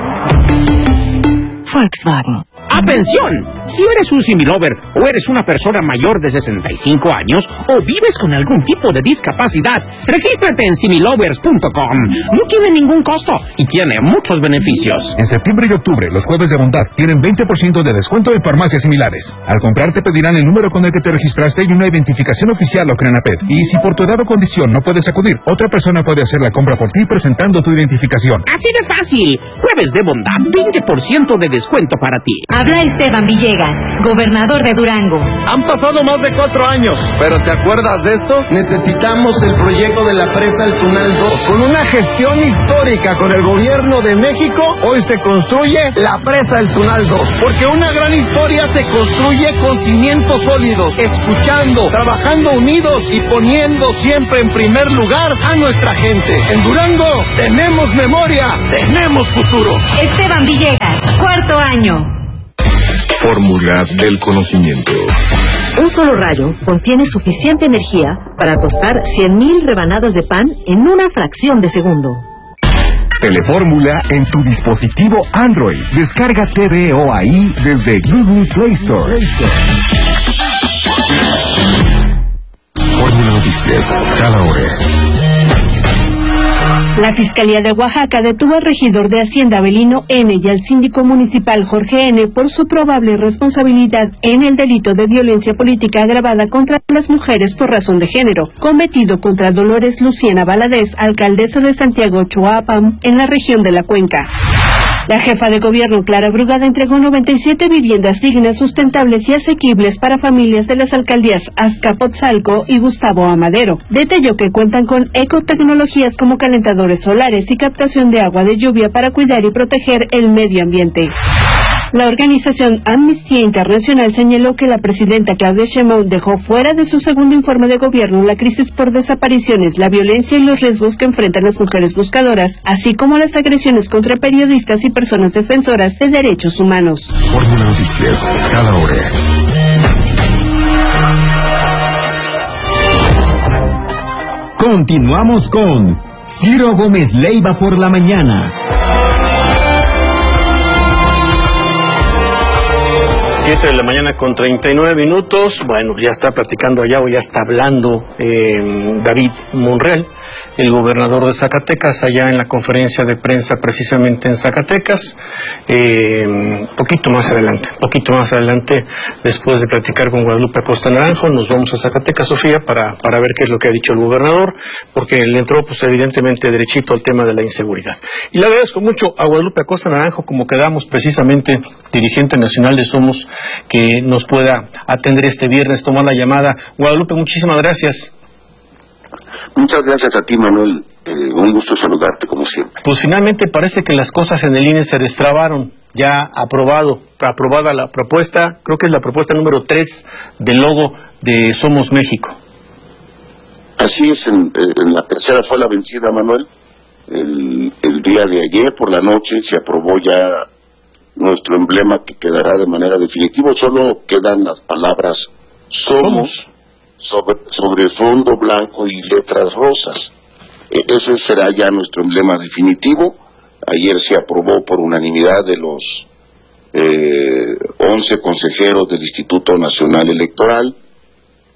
Volkswagen. ¡Atención! Si eres un similover o eres una persona mayor de 65 años o vives con algún tipo de discapacidad, regístrate en similovers.com. No tiene ningún costo y tiene muchos beneficios. En septiembre y octubre, los jueves de bondad tienen 20% de descuento en farmacias similares. Al comprar te pedirán el número con el que te registraste y una identificación oficial o Crenaped. Y si por tu edad o condición no puedes acudir, otra persona puede hacer la compra por ti presentando tu identificación. Así de fácil. Jueves de bondad, 20% de descuento para ti. Habla Esteban Villegas, gobernador de Durango. Han pasado más de 4 años, pero ¿te acuerdas de esto? Necesitamos el proyecto de la presa El Tunal 2. Con una gestión histórica con el gobierno de México, hoy se construye la presa El Tunal 2. Porque una gran historia se construye con cimientos sólidos, escuchando, trabajando unidos y poniendo siempre en primer lugar a nuestra gente. En Durango tenemos memoria, tenemos futuro. Esteban Villegas, 4º año. Fórmula del conocimiento. Un solo rayo contiene suficiente energía para tostar 100,000 rebanadas de pan en una fracción de segundo. Telefórmula en tu dispositivo Android. Descarga TVO ahí desde Google Play Store. Fórmula Noticias, cada hora. La Fiscalía de Oaxaca detuvo al regidor de Hacienda Avelino N. y al síndico municipal Jorge N. por su probable responsabilidad en el delito de violencia política agravada contra las mujeres por razón de género, cometido contra Dolores Luciana Valadez, alcaldesa de Santiago Choapam, en la región de la Cuenca. La jefa de gobierno, Clara Brugada, entregó 97 viviendas dignas, sustentables y asequibles para familias de las alcaldías Azcapotzalco y Gustavo Amadero. Detalló que cuentan con ecotecnologías como calentadores solares y captación de agua de lluvia para cuidar y proteger el medio ambiente. La organización Amnistía Internacional señaló que la presidenta Claudia Sheinbaum dejó fuera de su segundo informe de gobierno la crisis por desapariciones, la violencia y los riesgos que enfrentan las mujeres buscadoras, así como las agresiones contra periodistas y personas defensoras de derechos humanos. Fórmula Noticias, cada hora. Continuamos con Ciro Gómez Leiva por la mañana. 7 de la mañana con 39 minutos. Bueno, ya está platicando allá o ya está hablando David Monreal, el gobernador de Zacatecas, allá en la conferencia de prensa precisamente en Zacatecas. Poquito más adelante, después de platicar con Guadalupe Acosta Naranjo, nos vamos a Zacatecas, Sofía, para ver qué es lo que ha dicho el gobernador, porque le entró pues evidentemente derechito al tema de la inseguridad. Y le agradezco mucho a Guadalupe Acosta Naranjo, como quedamos precisamente, dirigente nacional de Somos, que nos pueda atender este viernes, tomar la llamada. Guadalupe, muchísimas gracias. Muchas gracias a ti, Manuel. Un gusto saludarte, como siempre. Pues finalmente parece que las cosas en el INE se destrabaron. Ya aprobada la propuesta, creo que es la propuesta número 3 del logo de Somos México. Así es, en la tercera fue la vencida, Manuel. El día de ayer por la noche se aprobó ya nuestro emblema, que quedará de manera definitiva. Solo quedan las palabras Somos. Sobre fondo blanco y letras rosas. Ese será ya nuestro emblema definitivo. Ayer se aprobó por unanimidad de los 11 consejeros del Instituto Nacional Electoral.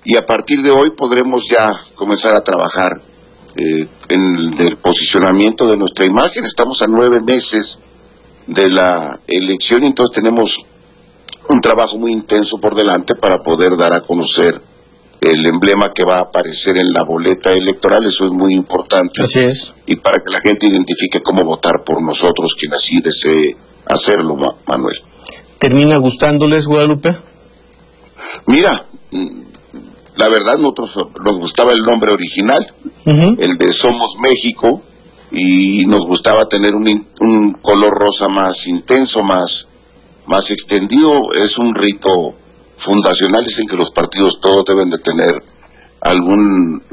y a partir de hoy podremos ya comenzar a trabajar en el posicionamiento de nuestra imagen. Estamos a 9 meses de la elección y entonces tenemos un trabajo muy intenso por delante para poder dar a conocer el emblema que va a aparecer en la boleta electoral. Eso es muy importante. Así es. Y para que la gente identifique cómo votar por nosotros, quien así desee hacerlo, Manuel. ¿Termina gustándoles, Guadalupe? Mira, la verdad nosotros nos gustaba el nombre original, el de Somos México, y nos gustaba tener un color rosa más intenso, más extendido. Es un rito fundacional, dicen que los partidos todos deben de tener algún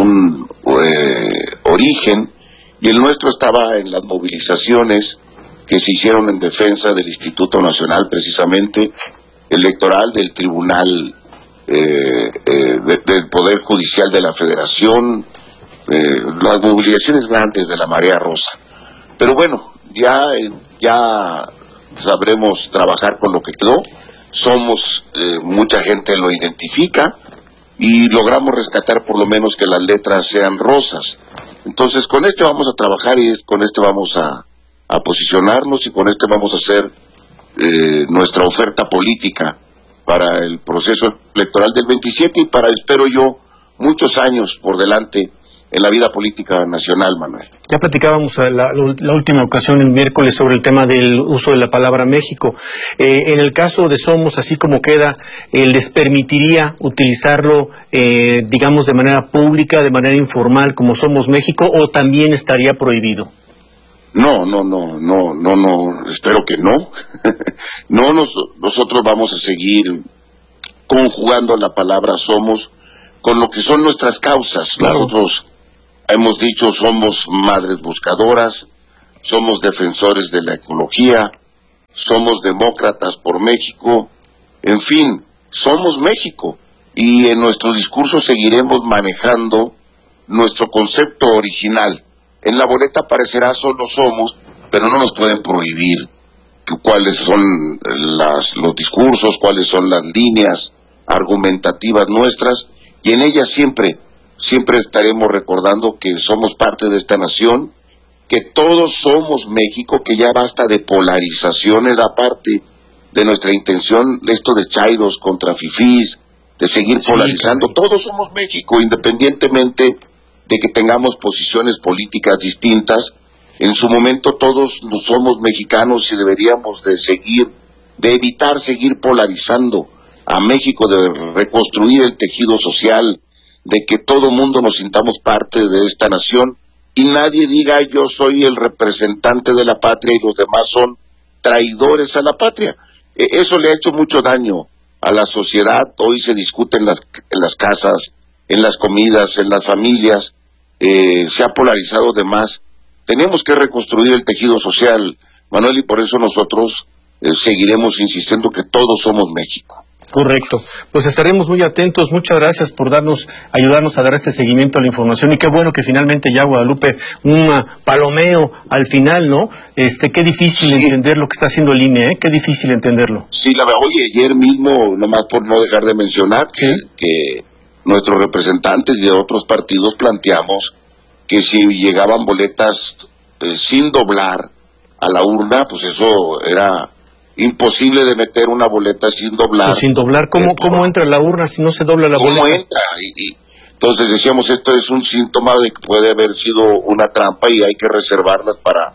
origen, y el nuestro estaba en las movilizaciones que se hicieron en defensa del Instituto Nacional, precisamente, electoral, del Tribunal, del Poder Judicial de la Federación, las movilizaciones grandes de la Marea Rosa. Pero bueno, ya sabremos trabajar con lo que quedó. Somos, mucha gente lo identifica y logramos rescatar por lo menos que las letras sean rosas. Entonces con este vamos a trabajar y con este vamos a posicionarnos, y con este vamos a hacer nuestra oferta política para el proceso electoral del 27 y para, espero yo, muchos años por delante en la vida política nacional, Manuel. Ya platicábamos la última ocasión, el miércoles, sobre el tema del uso de la palabra México. En el caso de Somos, así como queda, ¿les permitiría utilizarlo, digamos, de manera pública, de manera informal, como Somos México, o también estaría prohibido? No, espero que no. Nosotros vamos a seguir conjugando la palabra Somos con lo que son nuestras causas. Claro. Nosotros hemos dicho, somos madres buscadoras, somos defensores de la ecología, somos demócratas por México, en fin, somos México, y en nuestro discurso seguiremos manejando nuestro concepto original. En la boleta aparecerá solo Somos, pero no nos pueden prohibir cuáles son los discursos, cuáles son las líneas argumentativas nuestras, y en ellas siempre estaremos recordando que somos parte de esta nación, que todos somos México, que ya basta de polarizaciones, aparte de nuestra intención, esto de chairos contra fifís, de seguir polarizando. Todos somos México, independientemente de que tengamos posiciones políticas distintas. En su momento todos somos mexicanos y deberíamos de evitar seguir polarizando a México, de reconstruir el tejido social, de que todo mundo nos sintamos parte de esta nación y nadie diga yo soy el representante de la patria y los demás son traidores a la patria. Eso le ha hecho mucho daño a la sociedad. Hoy se discute en las casas, en las comidas, en las familias, se ha polarizado de más. Tenemos que reconstruir el tejido social, Manuel, y por eso nosotros seguiremos insistiendo que todos somos México. Correcto. Pues estaremos muy atentos. Muchas gracias por ayudarnos a dar este seguimiento a la información. Y qué bueno que finalmente ya, Guadalupe, un palomeo al final, ¿no? Qué difícil entender lo que está haciendo el INE, Qué difícil entenderlo. Sí, oye, ayer mismo, nomás por no dejar de mencionar, que nuestros representantes de otros partidos planteamos que si llegaban boletas sin doblar a la urna, pues eso era imposible de meter una boleta sin doblar. Pues sin doblar, ¿cómo entra la urna si no se dobla la boleta? ¿Cómo entra? Y entonces decíamos, esto es un síntoma de que puede haber sido una trampa y hay que reservarlas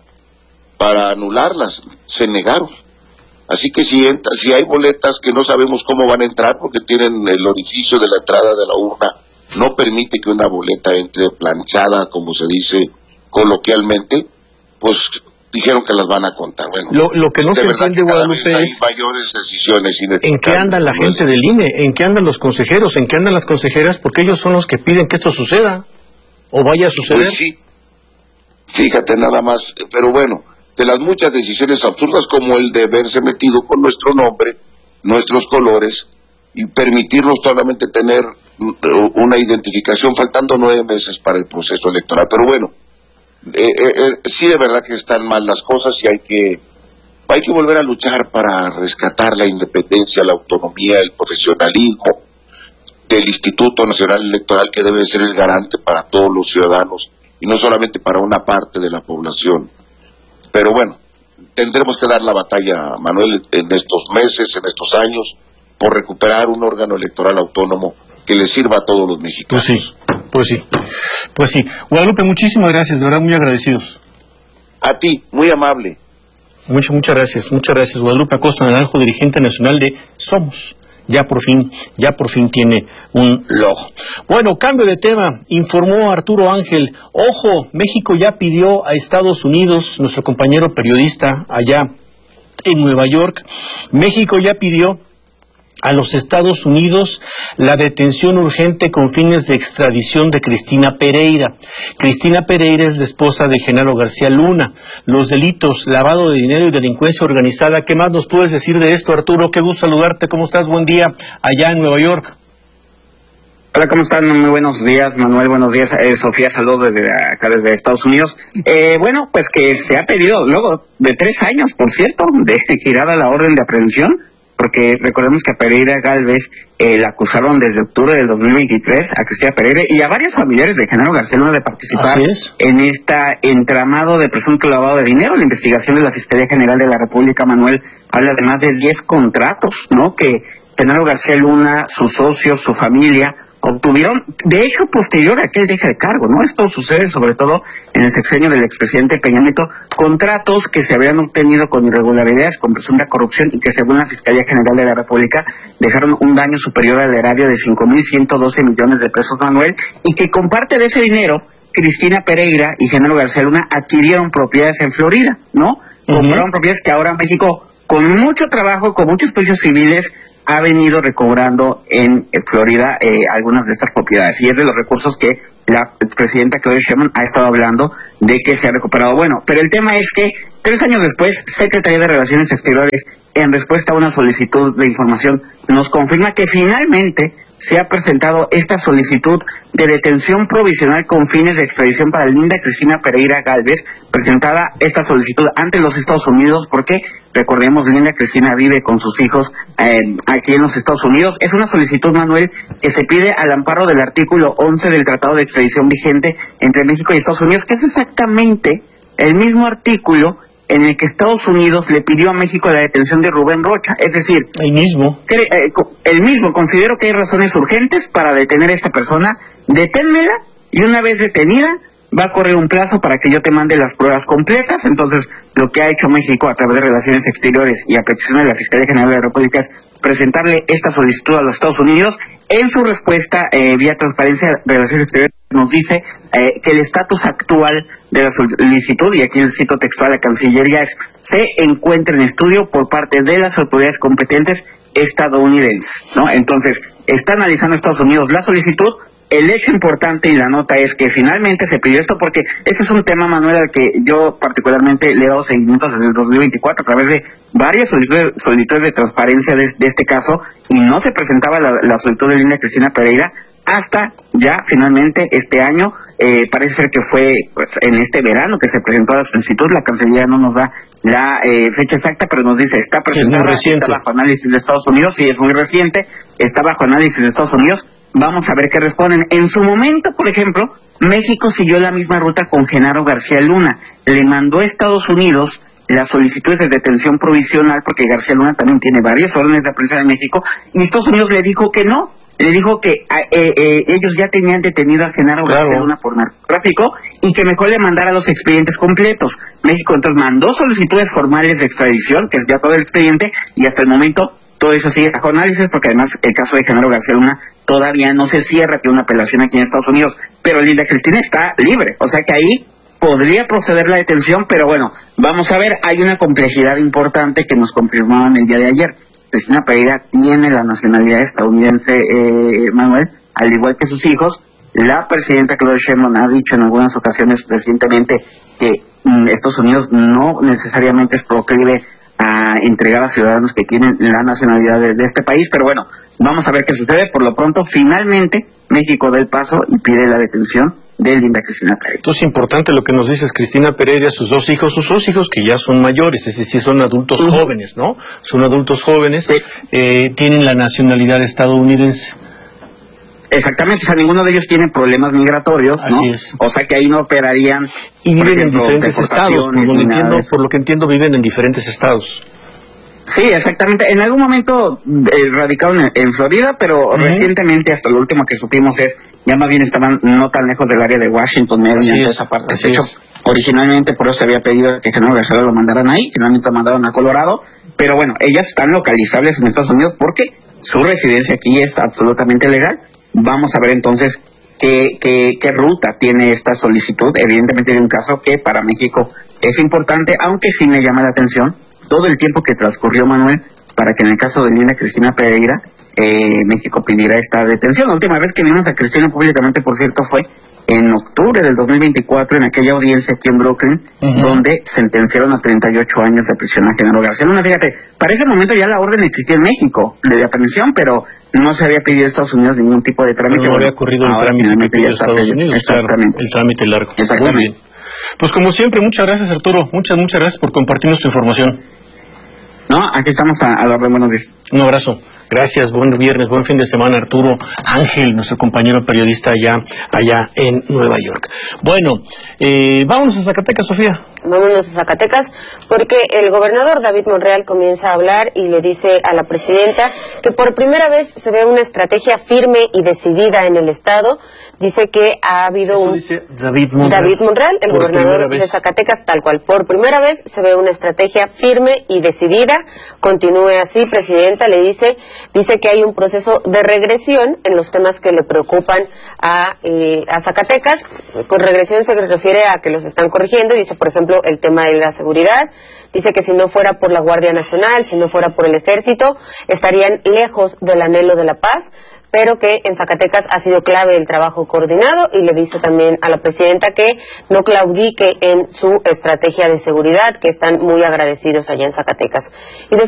para anularlas. Se negaron. Así que si hay boletas que no sabemos cómo van a entrar porque tienen el orificio de la entrada de la urna, no permite que una boleta entre planchada, como se dice coloquialmente, pues dijeron que las van a contar. Bueno, lo que no se entiende, Guadalupe, es mayores decisiones en qué anda la gente del INE, en qué andan los consejeros, en qué andan las consejeras, porque ellos son los que piden que esto suceda o vaya a suceder. Pues sí, fíjate nada más, pero bueno, de las muchas decisiones absurdas como el de haberse metido con nuestro nombre, nuestros colores y permitirnos solamente tener una identificación faltando 9 meses para el proceso electoral. Pero bueno, sí, de verdad que están mal las cosas y hay que volver a luchar para rescatar la independencia, la autonomía, el profesionalismo. del Instituto Nacional Electoral, que debe ser el garante para todos los ciudadanos y no solamente para una parte de la población. Pero bueno, tendremos que dar la batalla, Manuel, en estos meses, en estos años, por recuperar un órgano electoral autónomo que le sirva a todos los mexicanos. Pues sí. Guadalupe, muchísimas gracias, de verdad muy agradecidos. A ti, muy amable. Muchas gracias, Guadalupe Acosta Naranjo, dirigente nacional de Somos. Ya por fin tiene un logo. Bueno, cambio de tema, informó Arturo Ángel. Ojo, México ya pidió a Estados Unidos, nuestro compañero periodista allá en Nueva York, México ya pidió a los Estados Unidos la detención urgente con fines de extradición de Cristina Pereira. Cristina Pereira es la esposa de Genaro García Luna. Los delitos, lavado de dinero y delincuencia organizada. ¿Qué más nos puedes decir de esto, Arturo? Qué gusto saludarte. ¿Cómo estás? Buen día allá en Nueva York. Hola, ¿cómo están? Muy buenos días, Manuel. Buenos días, Sofía. Saludos desde acá, desde Estados Unidos. Bueno, pues que se ha pedido, luego de 3 años, por cierto, de girada la orden de aprehensión, porque recordemos que a Pereira Gálvez la acusaron desde octubre del 2023, a Cristina Pereira y a varios familiares de Genaro García Luna de participar en esta entramado de presunto lavado de dinero. La investigación de la Fiscalía General de la República, Manuel, habla de más de 10 contratos, ¿no?, que Genaro García Luna, sus socios, su familia obtuvieron, de hecho, posterior a que él deje de cargo, ¿no? Esto sucede sobre todo en el sexenio del expresidente Peña Nieto, contratos que se habían obtenido con irregularidades, con presunta corrupción y que según la Fiscalía General de la República dejaron un daño superior al erario de 5,112 millones de pesos, Manuel, y que con parte de ese dinero, Cristina Pereira y Genaro García Luna adquirieron propiedades en Florida, ¿no? Compraron propiedades que ahora México, con mucho trabajo, con muchos juicios civiles, ha venido recobrando en Florida algunas de estas propiedades, y es de los recursos que la presidenta Claudia Sheinbaum ha estado hablando de que se ha recuperado. Bueno, pero el tema es que 3 años después, Secretaría de Relaciones Exteriores, en respuesta a una solicitud de información, nos confirma que finalmente se ha presentado esta solicitud de detención provisional con fines de extradición para Linda Cristina Pereira Gálvez, presentada esta solicitud ante los Estados Unidos, porque recordemos, Linda Cristina vive con sus hijos aquí en los Estados Unidos. Es una solicitud, Manuel, que se pide al amparo del artículo 11 del Tratado de Extradición vigente entre México y Estados Unidos, que es exactamente el mismo artículo en el que Estados Unidos le pidió a México la detención de Rubén Rocha. Es decir, el mismo, considero que hay razones urgentes para detener a esta persona, deténmela, y una vez detenida va a correr un plazo para que yo te mande las pruebas completas. Entonces, lo que ha hecho México a través de Relaciones Exteriores y a petición de la Fiscalía General de la República es presentarle esta solicitud a los Estados Unidos. En su respuesta, vía Transparencia de Relaciones Exteriores, nos dice que el estatus actual de la solicitud, y aquí el cito textual a Cancillería, es: se encuentra en estudio por parte de las autoridades competentes estadounidenses, ¿no? Entonces, está analizando Estados Unidos la solicitud. El hecho importante y la nota es que finalmente se pidió esto, porque este es un tema, Manuel, al que yo particularmente le he dado seguimiento desde el 2024 a través de varias solicitudes de transparencia de este caso, y no se presentaba la solicitud de Linda Cristina Pereira hasta ya finalmente este año. Parece ser que fue pues, en este verano que se presentó la solicitud. La Cancillería no nos da la fecha exacta, pero nos dice está presentada, está bajo análisis de Estados Unidos. Sí, es muy reciente, está bajo análisis de Estados Unidos. Vamos a ver qué responden. En su momento, por ejemplo, México siguió la misma ruta con Genaro García Luna. Le mandó a Estados Unidos las solicitudes de detención provisional, porque García Luna también tiene varias órdenes de aprehensión en México, y Estados Unidos le dijo que no. Le dijo que ellos ya tenían detenido a Genaro García Luna por narcotráfico y que mejor le mandara los expedientes completos. México entonces mandó solicitudes formales de extradición, que es ya todo el expediente, y hasta el momento todo eso sigue bajo análisis, porque además el caso de Genaro García Luna todavía no se cierra, tiene una apelación aquí en Estados Unidos, pero Linda Cristina está libre, o sea que ahí podría proceder la detención. Pero bueno, vamos a ver, hay una complejidad importante que nos confirmaron el día de ayer. Cristina Pereira tiene la nacionalidad estadounidense, Manuel, al igual que sus hijos. La presidenta Claudia Sheinbaum ha dicho en algunas ocasiones recientemente que Estados Unidos no necesariamente es proclive a entregar a ciudadanos que tienen la nacionalidad de este país, pero bueno, vamos a ver qué sucede. Por lo pronto, finalmente, México da el paso y pide la detención de Linda Cristina Pereira. Entonces, importante lo que nos dices, Cristina Pereira, sus dos hijos que ya son mayores, es decir, son adultos jóvenes, ¿no? Son adultos jóvenes, tienen la nacionalidad estadounidense. Exactamente, o sea, ninguno de ellos tiene problemas migratorios, ¿no? Así es. O sea, que ahí no operarían. Y viven ejemplo, en diferentes estados, por lo que entiendo, viven en diferentes estados. Sí, exactamente. En algún momento radicaron en Florida, pero recientemente, hasta lo último que supimos ya más bien estaban no tan lejos del área de Washington, Maryland, esa parte. De hecho, originalmente por eso se había pedido que Genaro García lo mandaran ahí, finalmente lo mandaron a Colorado, pero bueno, ellas están localizables en Estados Unidos porque su residencia aquí es absolutamente legal. Vamos a ver entonces qué ruta tiene esta solicitud. Evidentemente hay un caso que para México es importante, aunque sí me llama la atención todo el tiempo que transcurrió, Manuel, para que en el caso de Linda Cristina Pereira, México pidiera esta detención. La última vez que vimos a Cristina públicamente, por cierto, fue en octubre del 2024, en aquella audiencia aquí en Brooklyn, donde sentenciaron a 38 años de prisión a Genaro García Luna. Fíjate, para ese momento ya la orden existía en México de aprehensión, pero no se había pedido a Estados Unidos ningún tipo de trámite. No había ocurrido el trámite que pidió Estados Unidos, exactamente. El trámite largo. Exactamente. Muy bien. Pues como siempre, muchas gracias, Arturo. Muchas gracias por compartirnos tu información. No, aquí estamos a la orden. Buenos días. Un abrazo. Gracias, buen viernes, buen fin de semana, Arturo Ángel, nuestro compañero periodista allá en Nueva York. Bueno, vámonos a Zacatecas, Sofía. Vámonos a Zacatecas, porque el gobernador David Monreal comienza a hablar y le dice a la presidenta que por primera vez se ve una estrategia firme y decidida en el estado. Dice que ha habido David Monreal, el gobernador de Zacatecas, tal cual. Por primera vez se ve una estrategia firme y decidida. Continúe así, presidenta, le dice que hay un proceso de regresión en los temas que le preocupan a Zacatecas. Con regresión se refiere a que los están corrigiendo. Dice, por ejemplo, el tema de la seguridad. Dice que si no fuera por la Guardia Nacional, si no fuera por el Ejército, estarían lejos del anhelo de la paz, pero que en Zacatecas ha sido clave el trabajo coordinado, y le dice también a la presidenta que no claudique en su estrategia de seguridad, que están muy agradecidos allá en Zacatecas. Y